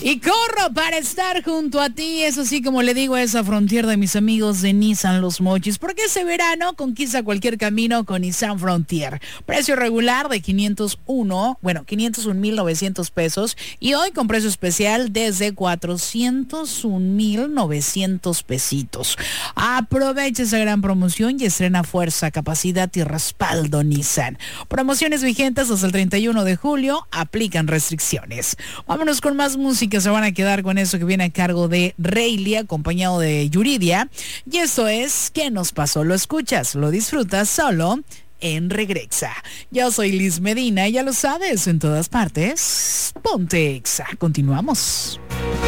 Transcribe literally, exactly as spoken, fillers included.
Y corro para estar junto a ti, eso sí, como le digo a esa Frontier de mis amigos de Nissan Los Mochis, porque ese verano conquista cualquier camino con Nissan Frontier. Precio regular de quinientos uno, bueno, quinientos un mil novecientos pesos, y hoy con precio especial desde cuatrocientos un mil novecientos pesitos. Aprovecha esa gran promoción y estrena fuerza, capacidad y respaldo Nissan. Promociones vigentes hasta el treinta y uno de julio, aplican restricciones. Vámonos con más música, se van a quedar con eso que viene a cargo de Rayleigh, acompañado de Yuridia. Y esto es ¿Qué nos pasó? Lo escuchas, lo disfrutas solo en Regrexa. Yo soy Liz Medina, ya lo sabes, en todas partes, ponte Exa. Continuamos.